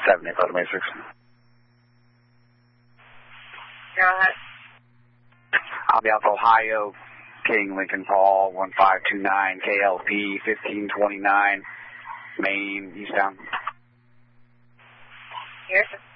78526. Go ahead. I'll be out to Ohio, King Lincoln Paul, 1529, KLP, 1529, Maine, eastbound. Here's